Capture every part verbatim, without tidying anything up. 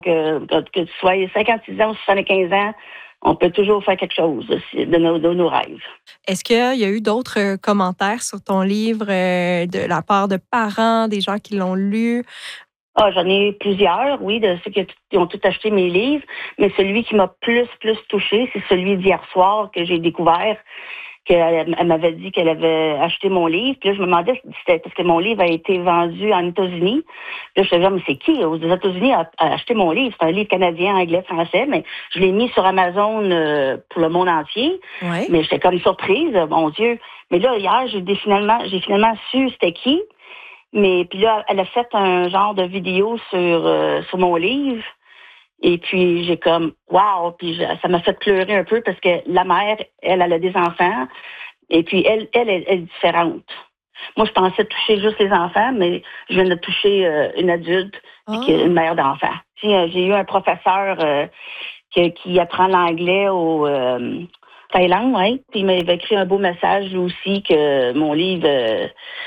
Que, que tu sois cinquante-six ans ou soixante-quinze ans, on peut toujours faire quelque chose de nos, de nos rêves. Est-ce qu'il y a eu d'autres commentaires sur ton livre euh, de la part de parents, des gens qui l'ont lu? Ah, j'en ai plusieurs, oui, de ceux qui, qui ont tout acheté mes livres, mais celui qui m'a plus, plus touchée, c'est celui d'hier soir que j'ai découvert, qu'elle elle m'avait dit qu'elle avait acheté mon livre. Puis là, je me demandais si c'était parce que mon livre a été vendu en États-Unis. Puis là, je me disais, mais c'est qui aux États-Unis a, a acheté mon livre? C'est un livre canadien, anglais, français, mais je l'ai mis sur Amazon euh, pour le monde entier. Ouais. Mais j'étais comme surprise, mon Dieu. Mais là, hier, j'ai des, finalement, j'ai finalement su c'était qui. Mais puis là, elle a fait un genre de vidéo sur, euh, sur mon livre. Et puis, j'ai comme, wow! Puis je, ça m'a fait pleurer un peu parce que la mère, elle, elle a des enfants. Et puis, elle, elle, elle, elle est différente. Moi, je pensais toucher juste les enfants, mais je viens de toucher euh, une adulte et Oh. qui est une mère d'enfants. Puis, euh, j'ai eu un professeur euh, qui, qui apprend l'anglais au euh, Thaïlande, oui. Puis, il m'avait écrit un beau message, lui aussi, que mon livre... Euh,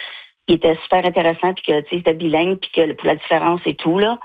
il était super intéressant, puis que, tu sais, c'était bilingue, puis que pour la différence et tout, là.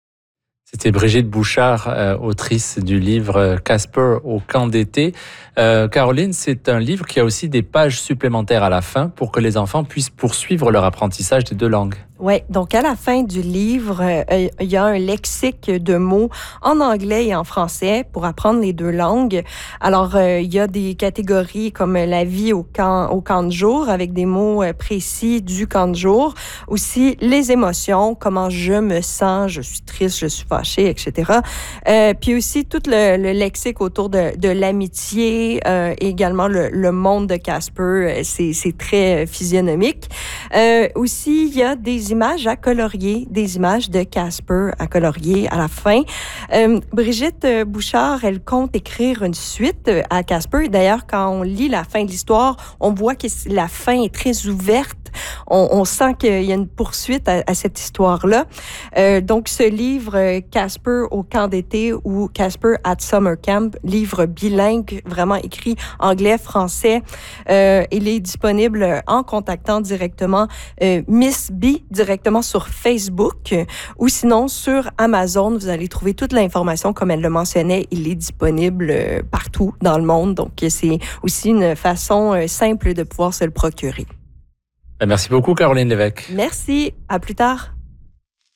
C'était Brigitte Bouchard, euh, autrice du livre Casper au camp d'été. Euh, Caroline, c'est un livre qui a aussi des pages supplémentaires à la fin pour que les enfants puissent poursuivre leur apprentissage des deux langues. Oui, donc à la fin du livre, euh, il y a un lexique de mots en anglais et en français pour apprendre les deux langues. Alors, euh, il y a des catégories comme la vie au camp, au camp de jour avec des mots précis du camp de jour. Aussi, les émotions, comment je me sens, je suis triste, je suis fâchée, et cetera. Euh, puis aussi, tout le, le lexique autour de, de l'amitié, euh, et également le, le monde de Casper, c'est, c'est très physionomique. Euh, aussi, il y a des images à colorier, des images de Casper à colorier à la fin. Euh, Brigitte Bouchard, elle compte écrire une suite à Casper. D'ailleurs, quand on lit la fin de l'histoire, on voit que la fin est très ouverte. On, on sent qu'il y a une poursuite à, à cette histoire-là. Euh, donc, ce livre, Casper au camp d'été ou Casper at Summer Camp, livre bilingue, vraiment écrit anglais-français, euh, il est disponible en contactant directement euh, Miss B, directement sur Facebook, ou sinon sur Amazon. Vous allez trouver toute l'information, comme elle le mentionnait, il est disponible euh, partout dans le monde. Donc, c'est aussi une façon euh, simple de pouvoir se le procurer. Merci beaucoup, Caroline Lévesque. Merci. À plus tard.